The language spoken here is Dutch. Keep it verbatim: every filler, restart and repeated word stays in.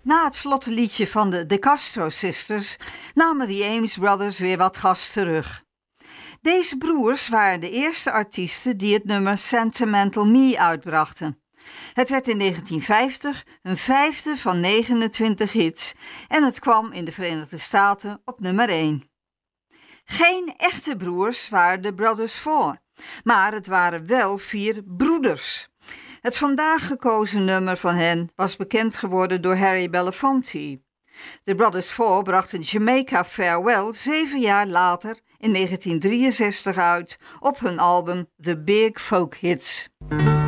Na het vlotte liedje van de De Castro Sisters namen de Ames Brothers weer wat gas terug. Deze broers waren de eerste artiesten die het nummer Sentimental Me uitbrachten. Het werd in negentien vijftig een vijfde van negenentwintig hits en het kwam in de Verenigde Staten op nummer één. Geen echte broers waren de Brothers Four, maar het waren wel vier broeders. Het vandaag gekozen nummer van hen was bekend geworden door Harry Belafonte. De Brothers Four brachten Jamaica Farewell zeven jaar later in negentien drieënzestig uit op hun album The Big Folk Hits.